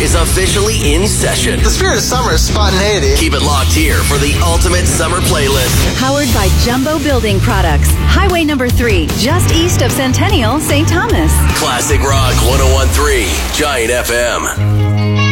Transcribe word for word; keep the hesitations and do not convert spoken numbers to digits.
is officially in session. The spirit of summer is spontaneity. Keep it locked here for the ultimate summer playlist. Powered by Jumbo Building Products. Highway number three, just east of Centennial, Saint Thomas. Classic Rock one oh one point three, Giant F M.